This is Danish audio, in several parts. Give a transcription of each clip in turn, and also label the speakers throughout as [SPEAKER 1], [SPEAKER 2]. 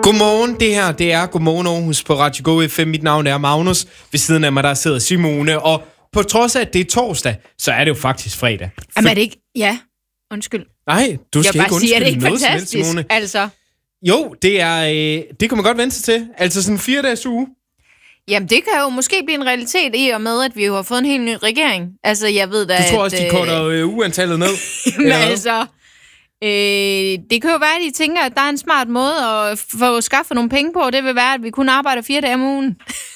[SPEAKER 1] Godmorgen, det her, det er Godmorgen Aarhus på Radio Go FM. Mit navn er Magnus. Ved siden af mig, der sidder Simone. Og på trods af, at det er torsdag, så er det jo faktisk fredag.
[SPEAKER 2] Jamen er det ikke... Ja, undskyld.
[SPEAKER 1] Nej, du skal ikke undskylde
[SPEAKER 2] det er
[SPEAKER 1] noget som helst, Simone.
[SPEAKER 2] Altså.
[SPEAKER 1] Jo, det er... det kan man godt vente sig til. Altså sådan en 4-dages uge.
[SPEAKER 2] Jamen, det kan jo måske blive en realitet i og med, at vi jo har fået en helt ny regering. Altså, jeg ved da,
[SPEAKER 1] du tror også, de korter uantallet ned?
[SPEAKER 2] Men altså... det kan jo være, at de tænker, at der er en smart måde at få skaffet nogle penge på, og det vil være, at vi kun arbejder 4 dage om ugen.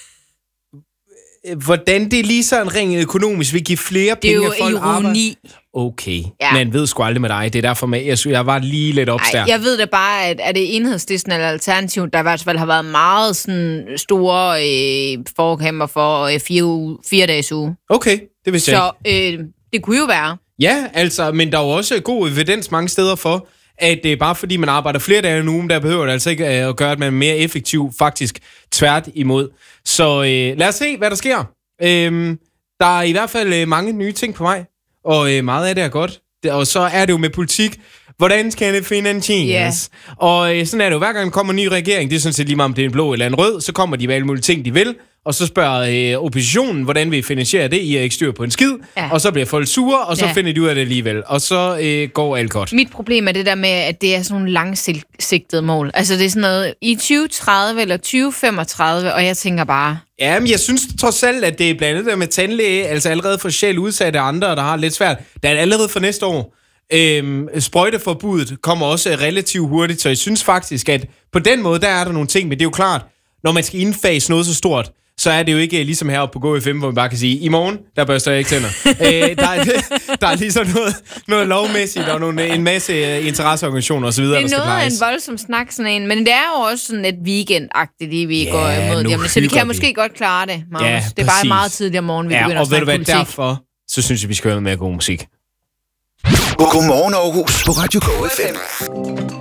[SPEAKER 1] Hvordan det lige sådan rent økonomisk vil give flere penge, at folk arbejder? Det er jo ironi. Okay, ja. Men ved sgu aldrig med dig. Det er derfor, jeg var lige lidt opstærk.
[SPEAKER 2] Jeg ved da bare, at er det Enhedslisten eller Alternativ, der i hvert fald har været meget sådan store forkæmper for 4 dages uge.
[SPEAKER 1] Okay, det vidste jeg
[SPEAKER 2] ikke. Så det kunne jo være.
[SPEAKER 1] Ja, altså, men der er jo også god evidens mange steder for, at det er bare fordi, man arbejder flere dage om ugen, der behøver det altså ikke at gøre, at man er mere effektiv, faktisk tvært imod. Så lad os se, hvad der sker. Der er i hvert fald mange nye ting på vej, og meget af det er godt. Og så er det jo med politik. Hvordan skal det finansieres? Yeah. Og sådan er det jo, hver gang der kommer en ny regering, det er sådan set lige meget, om det er en blå eller en rød, så kommer de med alle mulige ting, de vil, og så spørger oppositionen, hvordan vi finansierer det, I er ikke styr på en skid, og så bliver folk sure, og så finder de ud af det alligevel, og så går alt godt.
[SPEAKER 2] Mit problem er det der med, at det er sådan nogle langsigtede mål. Altså det er sådan noget i 2030 eller 2035, og jeg tænker bare...
[SPEAKER 1] Jamen, jeg synes trods alt, at det er blandt andet der med tandlæge, altså allerede for socialt udsatte andre, der har lidt svært. Der er allerede for næste år. Sprøjteforbuddet kommer også relativt hurtigt, så jeg synes faktisk, at på den måde, der er der nogle ting, men det er jo klart, når man skal indfase noget så stort, så er det jo ikke ligesom heroppe på GoFM, hvor man bare kan sige, i morgen, der børster jeg ikke tænder. Der er ligesom noget lovmæssigt og en masse interesseorganisationer osv., der skal plejes.
[SPEAKER 2] Det er noget af en voldsom snak, sådan en, men det er jo også sådan et weekend-agtigt, lige vi går imod det. Så vi kan måske godt klare det, Magnus. Ja, det er bare meget tidligere om morgenen, vi begynder at snakke politik.
[SPEAKER 1] Og ved du hvad, derfor, så synes jeg, vi skal høre noget mere god musik.
[SPEAKER 3] Godmorgen Aarhus på Radio Go FM.